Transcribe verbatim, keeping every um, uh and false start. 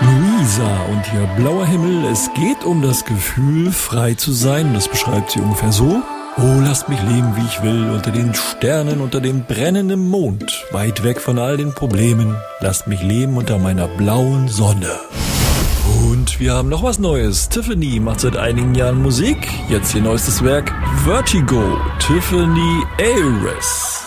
Luisa und ihr blauer Himmel, es geht um das Gefühl, frei zu sein. Das beschreibt sie ungefähr so. Oh, lasst mich leben, wie ich will, unter den Sternen, unter dem brennenden Mond, weit weg von all den Problemen. Lasst mich leben unter meiner blauen Sonne. Und wir haben noch was Neues. Tiffany macht seit einigen Jahren Musik. Jetzt ihr neuestes Werk Vertigo, Tiffany Ayres.